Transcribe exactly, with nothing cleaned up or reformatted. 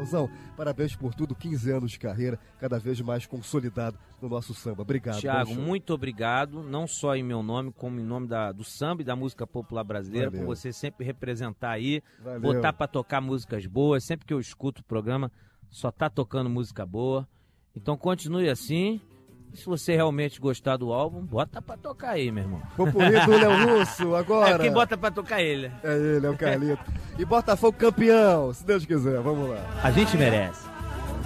Leozão, parabéns por tudo, quinze anos de carreira, cada vez mais consolidado no nosso samba. Obrigado. Tiago, muito obrigado, não só em meu nome, como em nome da, do samba e da música popular brasileira, Valeu. por você sempre representar aí, Valeu. botar pra tocar músicas boas. Sempre que eu escuto o programa, só tá tocando música boa. Então continue assim. Se você realmente gostar do álbum, bota pra tocar aí, meu irmão. Popurrí do Léo Russo, agora. É, quem bota pra tocar é ele. É ele, é o Carlito. E Botafogo campeão, se Deus quiser, vamos lá. A gente merece.